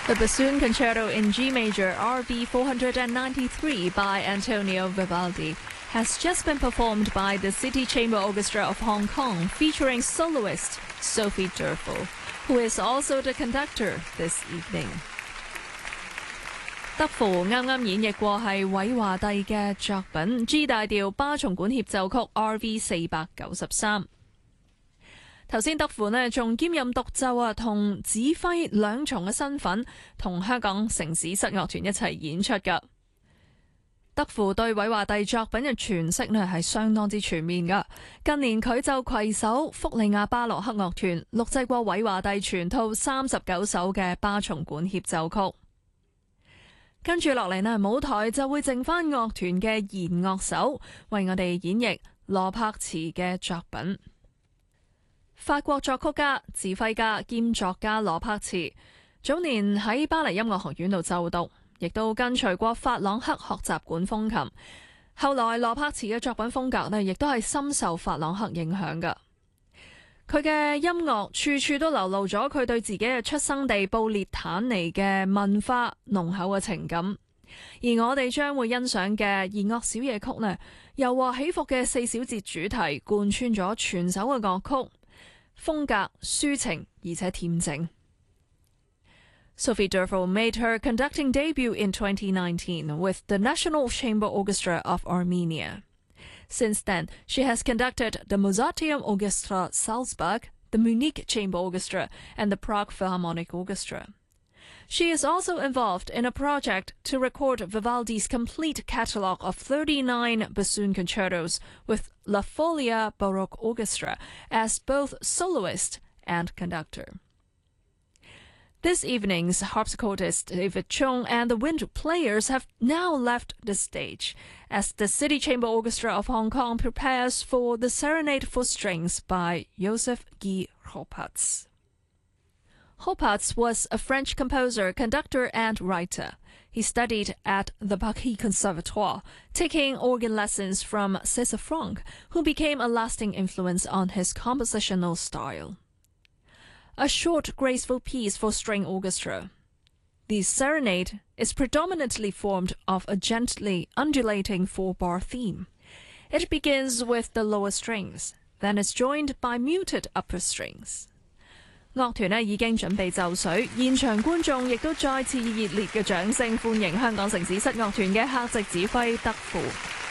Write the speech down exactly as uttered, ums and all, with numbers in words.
The Bassoon Concerto in G Major R B four ninety-three by Antonio Vivaldi has just been performed by the City Chamber Orchestra of Hong Kong, featuring soloist Sophie Durfel, who is also the conductor this evening. 德芙啱啱演繹過係韋華第嘅作品 G 大調巴松管協奏曲 R V 四九三。頭先德芙呢仲兼任獨奏啊同指揮兩重嘅身份，同香港城市室樂團一齊演出㗎。德芙對韋華第作品嘅詮釋呢係相當之全面㗎。近年佢就攜手福利亞巴洛克樂團錄製過韋華第全套三十九首嘅巴松管協奏曲。跟住落嚟呢，舞台就會剩返樂團嘅弦樂手為我哋演繹羅柏茨嘅作品。法國作曲家、指揮家兼作家羅柏茨早年喺巴黎音樂學院度就讀，亦都跟隨過法朗克學習管風琴。後來羅柏茨嘅作品風格呢，亦都係深受法朗克影響㗎。佢嘅音樂處處都流露咗佢對自己嘅出生地布列坦尼嘅文化濃厚嘅情感，而我哋將會欣賞嘅弦樂小夜曲呢，柔和起伏嘅四小節主題貫穿咗全首嘅樂曲，風格抒情而且恬靜。Sophie Durfel made her conducting debut in twenty nineteen with the National Chamber Orchestra of Armenia. Since then, she has conducted the Mozarteum Orchestra Salzburg, the Munich Chamber Orchestra, and the Prague Philharmonic Orchestra. She is also involved in a project to record Vivaldi's complete catalogue of thirty-nine bassoon concertos with La Folia Baroque Orchestra as both soloist and conductor. This evening's harpsichordist David Chung and the wind players have now left the stage as the City Chamber Orchestra of Hong Kong prepares for the Serenade for Strings by Joseph Guy Hopatz. Hopatz was a French composer, conductor, and writer. He studied at the Paris Conservatoire, taking organ lessons from César Franck, who became a lasting influence on his compositional style. A short, graceful piece for string orchestra. The serenade is predominantly formed of a gently undulating four-bar theme. It begins with the lower strings, then is joined by muted upper strings. 樂團呢已經準備就緒，現場觀眾亦都再次以熱烈嘅掌聲歡迎香港城市室樂團嘅客席指揮德芙。